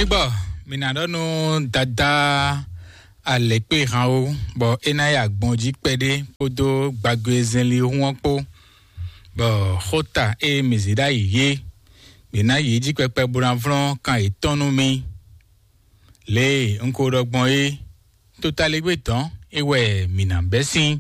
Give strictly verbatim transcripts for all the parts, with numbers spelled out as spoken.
Migbo, minadonu dada alekpe han o, bo enaya gbonji pede podo gbagbe zenli won po. Bo khota e mizida ye. Bina yi ji pepe buran vlon kan etonu mi. Le nko dogbon e total egbe tan ewe minambesin.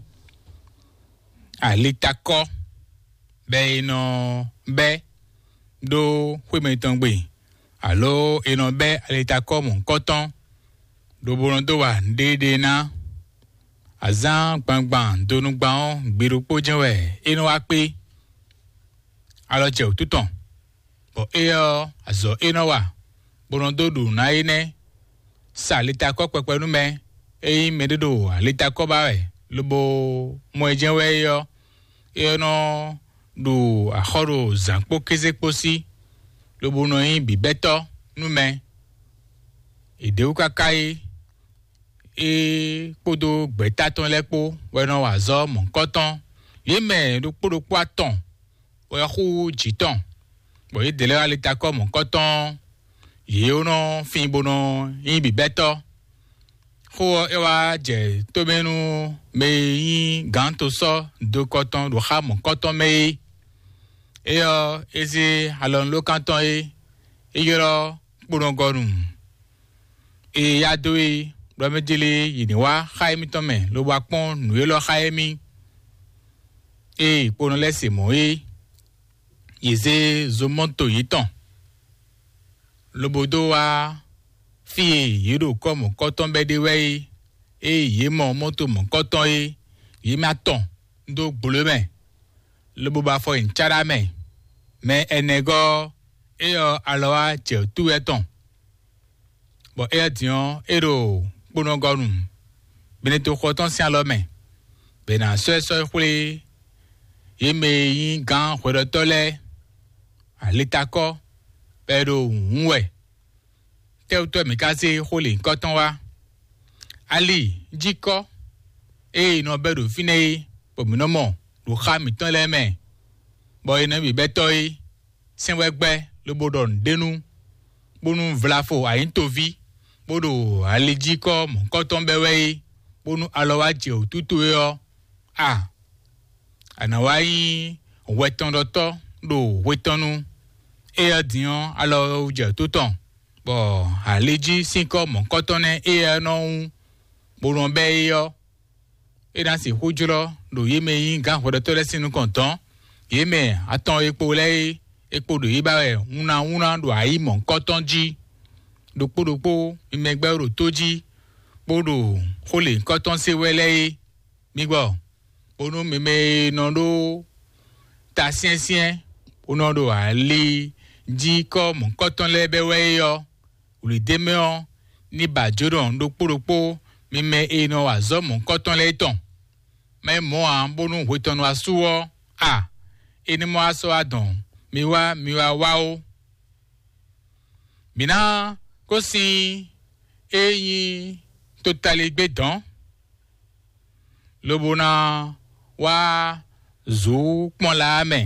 Alitako be ino be do kwemetongbe. Allo ino be alitako mon koton do boronto wa dede na azan gbangban donu gbaon gbero pojenwe ino wa pe allo je otuton bo eyo azo ino wa boronto du na ine sa alitako pepenu me eyin medodo alitako ba we lobo mo ejenwe yo eno do ahoro zanpo kezeposi lobo no yin bibeto nume ide ukakai e podo gbeta ton lepo wena wa zo mon koton yeme do podo kwaton o khu jiton bo e dele ale ta ko mon koton ye ono fin bono yin bibeto ho e wa je to menu me yin ganto so do koton do ha mon koton me e yo ezi alon lo kanton e e yoro kporongorun e yadoe do medele yiniwa khaimi tome lo wa pon nu lo khaimi e pono lese mo e yeze zomonto yiton lobodo wa fi yiro komo koton bede we e yemo moto mo koton e yima ton do gbuleme lobo ba fo inchara me me enego e o alowa che tu eton bo e dion ero bonogorun beneto khoton si alo me bena so so khule yeme yin gan khoro tole alitako pero unwe te to mi kasi khule koton wa ali jiko e no beru fine pominomo lo khami ton le me bo ina bi betoy sinwegbe lo bodon denu bonu vlafo ayin tovi bodo alijiko mon koton bewe bonu alowa je otutu yo ah anawai weton doto do wetonu e adion alo je tuton bo aliji sinko mon kotone e no boron be yo e dan si hujuro do yeme yin gan hodo le sinu konton yeme aton epo le epo do yibawe una una do ayi mon koton ji do podopo imegbe ro toji podo khole koton se wele migbo onu meme no do ta siensien onu do ali ji ko mon koton lebe we yo uli demeo ni bajodo do podopo meme e no azo mon koton le ton me mo an bonu weton wa suwo ah eni mo aso adon miwa miwa wao mina kosi eyin totale gbedan lobona wa zu pon la me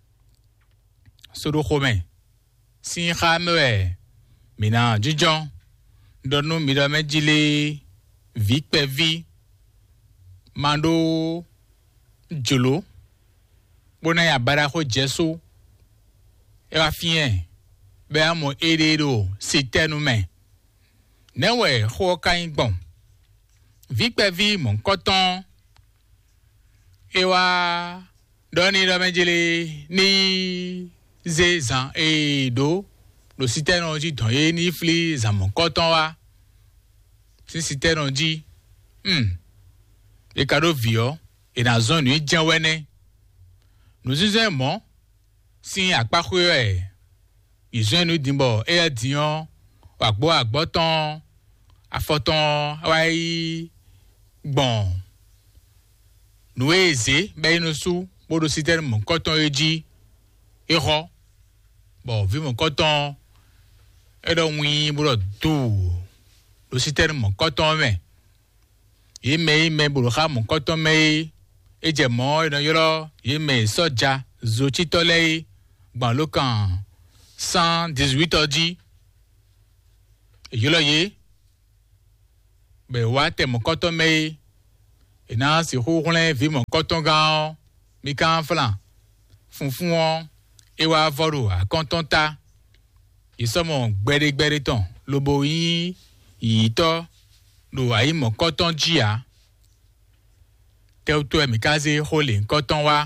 soro khome si khame mina jijon donu mi do mejile vi pe vi mando jolo bona ya bara ko jesu e wa fien be amo edero sitenu me newe ho kan gbon vi pe vi mon koton e wa doni do mejele ni zezan e do do sitenu ji don e ni fli za mon koton wa si sitenu ji hmm e kado vio e na zone ni jenwene nous disons si apako e izenu dimbo e dion agbo agboton afoton wai gbon nueze be inosu bodo siter mon koton eji ero bo vi mon koton e do wi bodo tu do siter mon koton me yeme me bodo ha mon koton me eje mo ina yoro yeme soja zochitole gban lokan cent dix-huit odi Yoloye, be wate mon coton me, et na si roulin vi mon coton gan, mi kan flan, funfun, et wa voro a contenta. Ils sont mon gbere gbere ton, lobo yi, yi to, lo ayi mon coton jia. Te auto e mi kaze hole coton wa.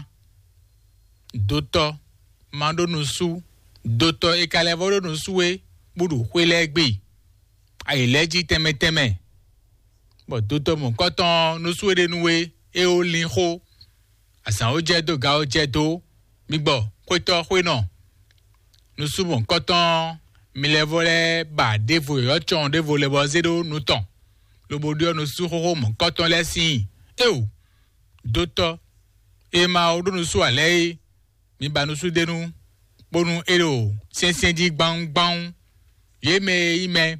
Doto, mando nusu, doto e kalevoro nusue, budu huele gbi. Ayi leji teme teme. Bo doto mon coton nusue de noue, e o lin ho. Asan o jedo ga o jedo, migbo, kweto hwe non. Nusu mon coton, mi le vole ba devo yo chon devo le bozedo nuton. Le bodio nusu ho mon coton le si. E ou, doto, e ma o do nusu alei. Mi ba nusu denu, bonu ero, sien sien di bang bang. Ye me ime.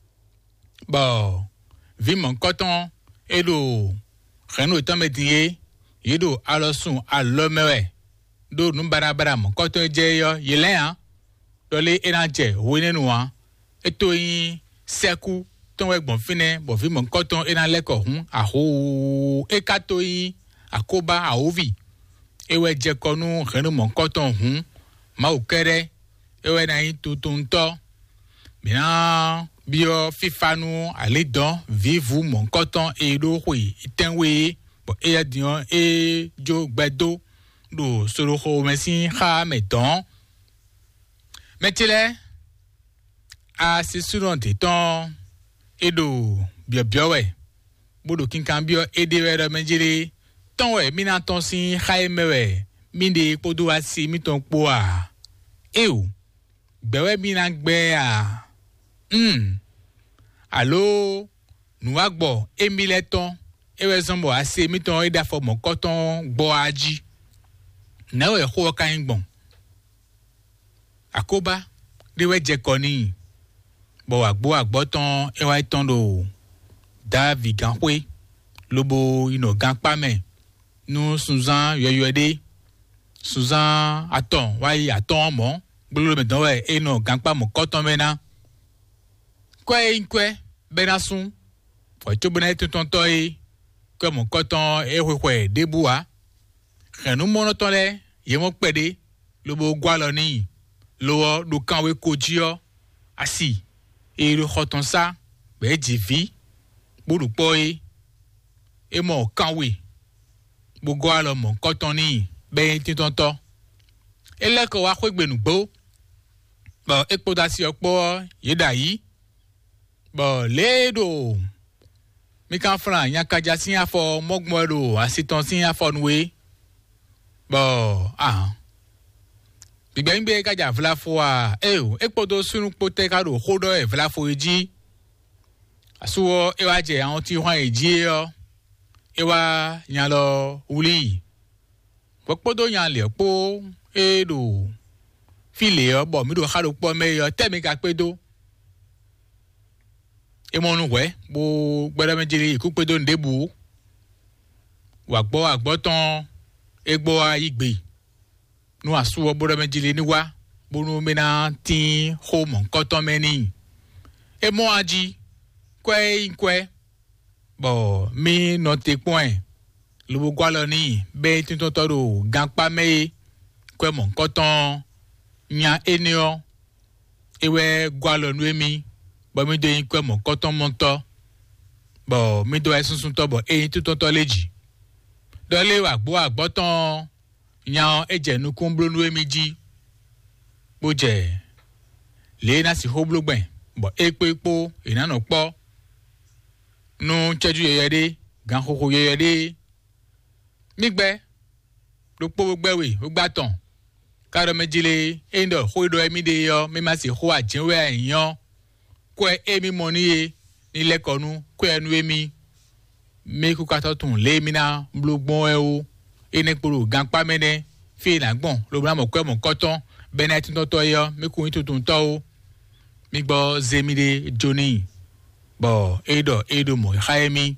Bon, vi mon coton, edo, reno etan mediye, yedo alosun alomewe. Do numbara bara mon coton je yo, yele hein. Dole enanje, wene noa. Eto yi, seku, ton wek bon fine, bon vi mon coton enan leko hun, aho, ekato yi, akoba, ahovi. Ewe je konu reno mon coton hun, ma ukere, ewe na yi tutunto. Bien, bio fifanu alidon, vivu mon coton e do hui, itenwe, bo e adion e jo gbedo, do soro ho mesin ha meton. Metile, a se suron te ton, edo bio bio we, bodo kinkan bio edewe do menjiri, ton we, mina ton sin hae mewe, minde podo asi mi ton poa. Ew, bewe mina gbe a. Hmm. Allo, nou agbo, emile ton, ewe zombo asi mi ton eda fo mon coton gbo aji. Na we ho ka ingbon. Akoba, dewe je koni. Bo agbo agbo ton, ewa ton do. Da vi ganwe. Lobo ino ganpa men. Nou Suzan yoyode. Suzan aton, wai aton mon. Bolo me don we eno ganpa mon coton mena. Kwe inkwe, benasun. Fwa chobone tuton toy. Kwe mon coton e hwe deboua. Renou monotole, ye mon pede. Lobo gwaloni. Lowo do kanwe kojio. Asi. E lo khoton sa. Be jivi. Bulu poe. E mon kanwe. Bo gwalo mon kotoni. Be titonto. E leko wa kwek benugbo. Bo ekpodasi okpo. Yedayi. Bo ledo. Mi kan fran. Yakaja sin afo. Mogmwelo. Asiton sin afo nwe. Bo. Ah. Bigbe mbe kaja vlafo a. Eyo. Ekpodo sunu pote kado. Hodo e vlafo eji. Asuwo ewa je an ti hwan eji yo. Ewa nyan lo uli. Pokpodo nyan le po. Edo. File yo. Bo mi do khado po me yo. Temi kakpedo. E monu we. Bo gbere menjiri ikukpedo ndebu. Wagbo wagbo ton. Egbo a igbe. Nou asuwo gbere menjiri niwa. Bonu mena tin ho mon koton meni. E mo aji. Kwe inkwe. Bo, mi note point. Lubu gwalo ni. Be tintotodo. Gankpa me. Kwe mon koton. Nya enyo. Ewe gwalo nwe mi. Bo, mi do yin kwe mon koton monto. Bo, mi do esunsun to bo. E tintoto leji. Dole wak bo wak boton. Nya eje nukumblo nwe mi ji. Bo je. Le na si hoblo ben. Bo, ekpo ekpo. Enano po. Nou cheju yeyede, gan koko yeyede. Migbe, lukpo gbewe, ugbaton. Karo mejile, endo, hoido emide yo, mimasi hoa jenwe enyon. Kwe emi moniye, ni lekonu, kwe enu emi. Meku katotun, le mina, mblokbon e o. Enekpuru, gan pa mene, fi nagbon, lobra mo kwe mon koton, benet ntoto yo, meku intutun to o. Migbo zemide joni. Bo, edo, edo mo, chaemi.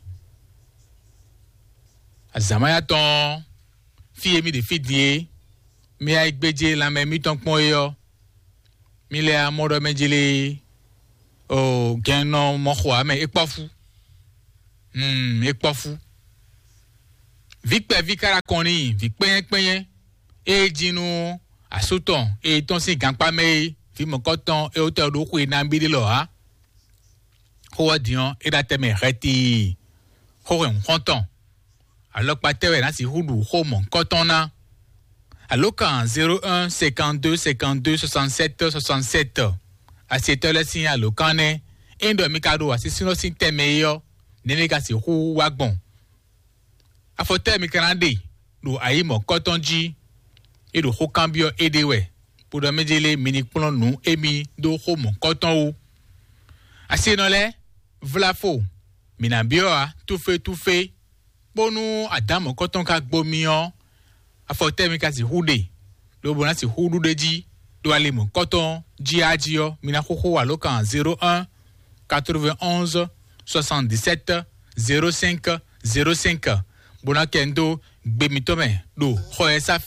Azamaya ton, fiye mi de fidye, mi a ikbeje la me mi ton kpon yo, mi le a modo menjele, o geno mo khwa me ekpofu hmm ekpofu vikpe vikara koni vikpen penyen e jinu asuton e ton si ganpa me vi mo koton e o te do ku na mbidi lo ha ho dion e da teme reti ho en konton alors pa tewe na si hudu ho mo koton na alors kan zéro un cinquante-deux cinquante-deux soixante-sept soixante-sept a cette le signal lo kané endo mi kado asisino sin teme yo nene ka si hu wagbon a fote mi kanade do ayi mo koton ji e do ho cambio edewe pour de medele mini plon nu emi do ho mo koton ou asino le vlafo mina bio a tout fait tout fait bonu adam koton ka gbomiyan a fote mi ka si hude do bona si hudu de ji do ale mo koton ji ajio mina koko wa lokan zéro un quatre-vingt-onze soixante-dix-sept zéro cinq zéro cinq bona kendo gbemitome do ho esa